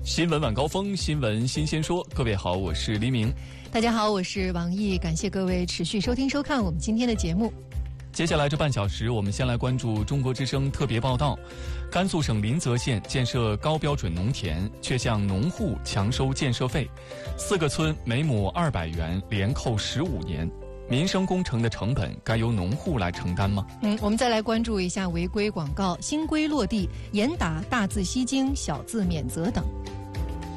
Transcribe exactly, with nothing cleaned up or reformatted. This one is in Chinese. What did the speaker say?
新闻晚高峰，新闻新鲜说。各位好，我是黎明。 大家好，我是王毅。感谢各位持续收听收看我们今天的节目。 接下来这半小时，我们先来关注中国之声特别报道。甘肃省临泽县建设高标准农田，却向农户强收建设费，四个村每亩二百元，连扣十五年。民生工程的成本该由农户来承担吗？ 嗯，我们再来关注一下违规广告，新规落地，严打大字吸睛、小字免责等。